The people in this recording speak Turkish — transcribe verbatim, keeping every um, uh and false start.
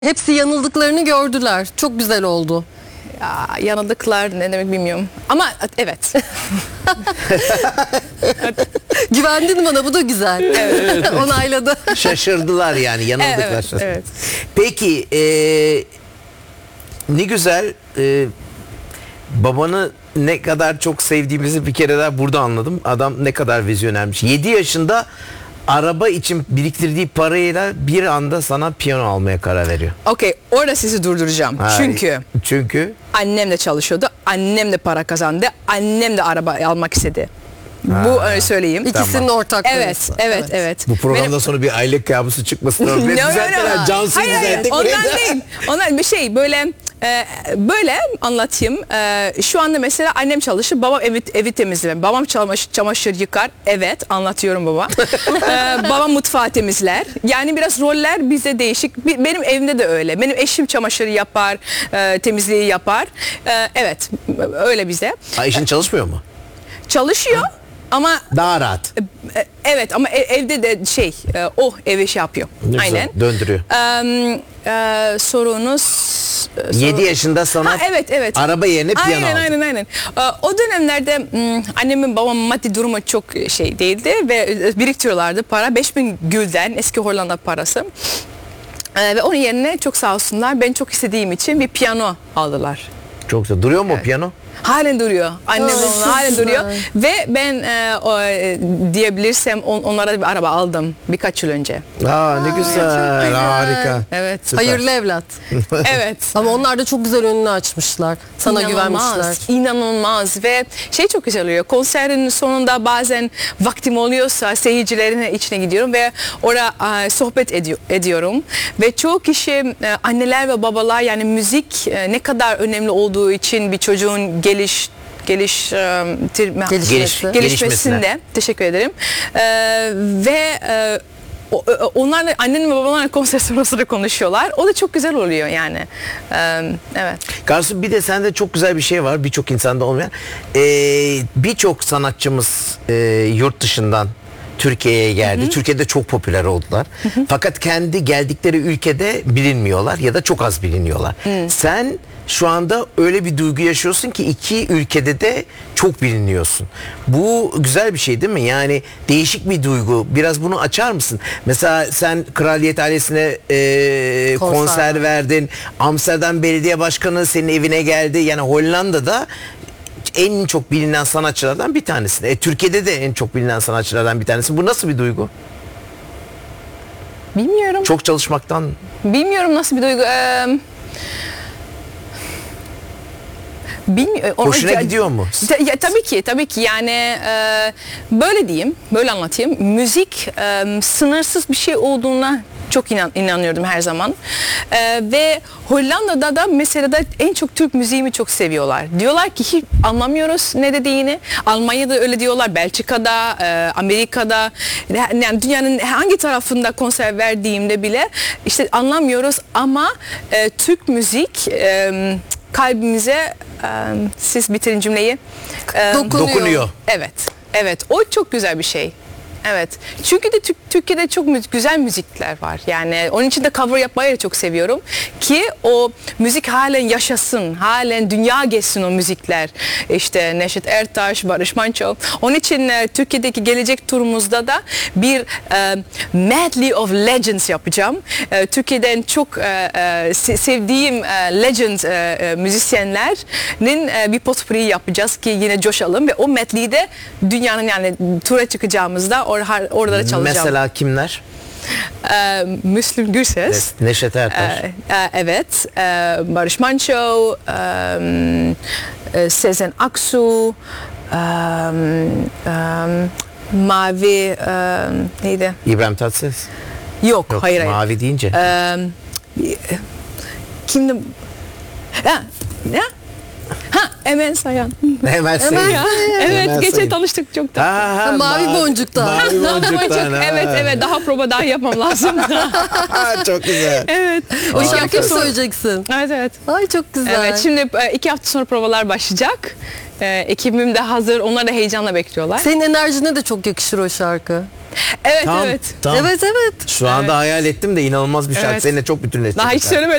Hepsi yanıldıklarını gördüler. Çok güzel oldu. Ya, yanıldıklar ne demek bilmiyorum. Ama evet. Güvendin bana, bu da güzel. Evet. Onayladı. Şaşırdılar yani, yanıldıklar. Evet, evet. Peki e, ne güzel, e, babanı ne kadar çok sevdiğimizi bir kere daha burada anladım. Adam ne kadar vizyonermiş. yedi yaşında araba için biriktirdiği parayla bir anda sana piyano almaya karar veriyor. Okey, orada sizi durduracağım. Ha, Çünkü çünkü annem de çalışıyordu. Annem de para kazandı. Annem de araba almak istedi. Ha. Bu öyle söyleyeyim. İkisinin Tamam. ortak Evet, konusu. evet, evet. bu programdan Benim- sonra bir aile kabusu çıkmasın. No, no, no. Cansu'yu Hayır, hayır, düzelttik ondan buraya. değil. Ondan bir şey böyle e, böyle anlatayım. E, şu anda mesela annem çalışır, babam evi, evi temizler. Babam çamaşır, çamaşır yıkar. Evet, anlatıyorum baba. e, babam mutfağı temizler. Yani biraz roller bizde değişik. Bi- Benim evimde de öyle. Benim eşim çamaşır yapar, e, temizliği yapar. E, evet, öyle bize. Ayşin çalışmıyor mu? Çalışıyor ama Daha rahat. e, evet ama e- evde de şey e, o evi şey yapıyor. Ne güzel, Aynen. döndürüyor. Eee, e, sorunuz e, soru- yedi yaşında sana Ha, evet evet. araba yerine piyano aynen, aldı. Aynen aynen Ee, O dönemlerde m, annemin babamın maddi durumu çok şey değildi ve biriktiriyorlardı para. beş bin gülden, eski Hollanda parası. Ee, ve onun yerine çok sağ olsunlar, ben çok istediğim için bir piyano aldılar. Çok güzel. Duruyor mu o piyano? Halen duruyor. Annem Ay, babam çok halen güzel. duruyor. Ve ben e, o, e, diyebilirsem on, onlara bir araba aldım birkaç yıl önce. Aa, ne güzel. Harika. Evet. Süper. Hayırlı evlat. Evet. Ama onlar da çok güzel önünü açmışlar. Sana İnanılmaz, güvenmişler. İnanılmaz ve şey çok güzel oluyor. Konserin sonunda bazen vaktim oluyorsa seyircilerin içine gidiyorum ve orada e, sohbet ediyor, ediyorum. Ve çoğu kişi e, anneler ve babalar yani müzik e, ne kadar önemli olduğu için bir çocuğun geliş geliş e, tir- Gelişmesi. Geliş- gelişmesinde teşekkür ederim. E, ve e, o- o- onlarla annem ve babalar konser sonrasında konuşuyorlar. O da çok güzel oluyor yani. E, evet. Karsu, bir de sende çok güzel bir şey var. Birçok insanda olmayan. Ee, Birçok sanatçımız e, yurt dışından Türkiye'ye geldi. Hı hı. Türkiye'de çok popüler oldular. Hı hı. Fakat kendi geldikleri ülkede bilinmiyorlar ya da çok az biliniyorlar. Hı. Sen şu anda öyle bir duygu yaşıyorsun ki iki ülkede de çok biliniyorsun. Bu güzel bir şey değil mi? Yani değişik bir duygu. Biraz bunu açar mısın? Mesela sen Kraliyet ailesine e, konser, konser verdin. Amsterdam Belediye Başkanı senin evine geldi. Yani Hollanda'da en çok bilinen sanatçılardan bir tanesi. E, Türkiye'de de en çok bilinen sanatçılardan bir tanesi. Bu nasıl bir duygu? Bilmiyorum. Çok çalışmaktan. Bilmiyorum nasıl bir duygu. Ee, bilmiyorum. Hoşuna gidiyor mu? Ta- ya, tabii ki, tabii ki. Yani e, böyle diyeyim, böyle anlatayım. Müzik e, sınırsız bir şey olduğuna çok inan, inanıyordum her zaman. E, ve Hollanda'da da mesela da en çok Türk müziğimi çok seviyorlar. Diyorlar ki hiç anlamıyoruz ne dediğini. Almanya'da öyle diyorlar, Belçika'da, e, Amerika'da, yani dünyanın hangi tarafında konser verdiğimde bile işte anlamıyoruz ama e, Türk müzik e, kalbimize, e, siz bitirin cümleyi. E, Dokunuyor. Dokunuyor. Evet, evet. O çok güzel bir şey. Evet. Çünkü de Tür- Türkiye'de çok mü- güzel müzikler var. Yani onun için de cover yapmayı da çok seviyorum. Ki o müzik halen yaşasın. Halen dünya geçsin o müzikler. İşte Neşet Ertaş, Barış Manço. Onun için e, Türkiye'deki gelecek turumuzda da bir e, medley of legends yapacağım. E, Türkiye'den çok e, e, se- sevdiğim e, legend e, e, müzisyenlerin e, bir potpourri yapacağız ki yine coşalım ve o medley'de dünyanın yani tura çıkacağımızda or orada da çalacağım. Mesela kimler? Ee, Müslüm Gürses. Neşet Ertaş. Ee, e, evet. Ee, Barış Manço. E, e, Sezen Aksu. E, e, Mavi. E, neydi? İbrahim Tatlıses. Yok, Yok, hayır hayır. Mavi deyince. Ee, kimdi? Ha, ya? Ha, Emel Sayan. Hemen Hemen- sayın. Evet, Hemen geçen sayın. tanıştık çok da. Ha, ha, Mavi boncuktan. Mavi boncuktan. ha. Evet evet, daha prova daha yapmam lazım. Çok güzel. Evet. O iki şarkıyı hafta mı sonra- söyleyeceksin? Evet evet. Ay çok güzel. Evet, şimdi e, iki hafta sonra provalar başlayacak. E, ekibim de hazır. Onlar da heyecanla bekliyorlar. Senin enerjine de çok yakışır o şarkı. Evet Tam, evet. tam. Evet evet. Şu anda hayal ettim de inanılmaz bir şarkı. Evet. Seninle çok bütünleştirdik. Daha hiç ha. söylemedim.